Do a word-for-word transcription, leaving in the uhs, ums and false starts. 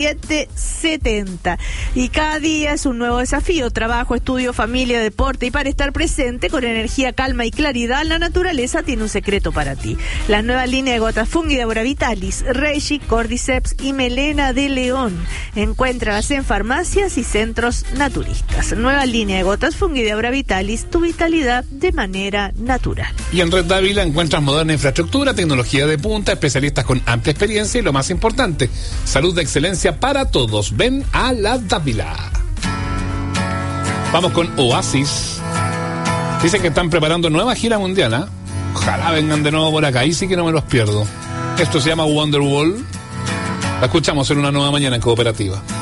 siete setenta. Y cada día es un nuevo desafío: trabajo, estudio, familia, deporte. Y para estar presente con energía, calma y claridad, la naturaleza tiene un secreto para ti. La nueva línea de gotas Fungi de Oravitalis, Reishi, Cordyceps y Melena de León. Encuéntralas en farmacias y centros naturistas. Nueva línea de gotas Fungi de Oravitalis, tu vitalidad de manera natural. Y en Red Dávila encuentras moderna infraestructura, tecnología de punta, especialistas con amplia experiencia y lo más importante, salud de excelencia para todos. Ven a la Dávila. Vamos con Oasis. Dicen que están preparando nueva gira mundial, ¿eh? Ojalá vengan de nuevo por acá, ahí sí que no me los pierdo. Esto se llama Wonderwall. La escuchamos en Una Nueva Mañana en Cooperativa.